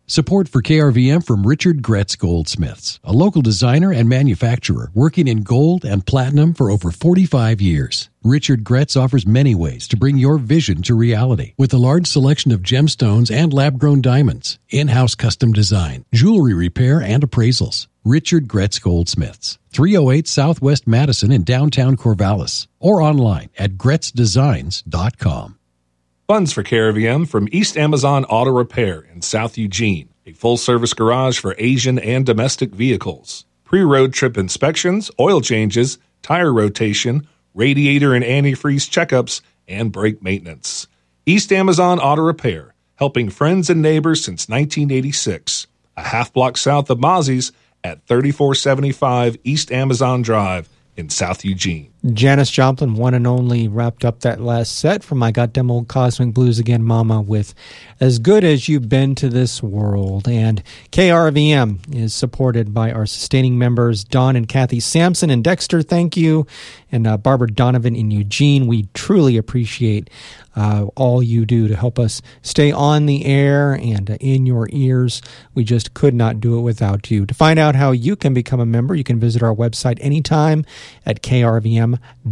Support for KRVM from Richard Gretz Goldsmiths, a local designer and manufacturer working in gold and platinum for over 45 years. Richard Gretz offers many ways to bring your vision to reality with a large selection of gemstones and lab-grown diamonds, in-house custom design, jewelry repair, and appraisals. Richard Gretz Goldsmiths, 308 Southwest Madison in downtown Corvallis, or online at gretzdesigns.com. Funds for KRVM from East Amazon Auto Repair in South Eugene, a full-service garage for Asian and domestic vehicles. Pre-road trip inspections, oil changes, tire rotation, radiator and antifreeze checkups, and brake maintenance. East Amazon Auto Repair, helping friends and neighbors since 1986. A half block south of Mozzie's at 3475 East Amazon Drive in South Eugene. Janis Joplin, one and only, wrapped up that last set from My Goddamn Old Cosmic Blues Again, Mama, with As Good As You've Been to This World. And KRVM is supported by our sustaining members, Don and Kathy Sampson and Dexter, thank you, and Barbara Donovan in Eugene. We truly appreciate all you do to help us stay on the air and in your ears. We just could not do it without you. To find out how you can become a member, you can visit our website anytime at krvm.org.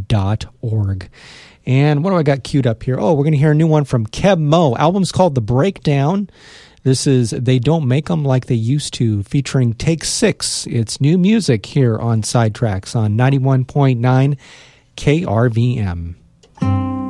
And what do I got queued up here? Oh, we're going to hear a new one from Keb Mo. Album's called The Breakdown. This is They Don't Make 'Em Like They Used To, featuring Take 6. It's new music here on Sidetracks on 91.9 KRVM.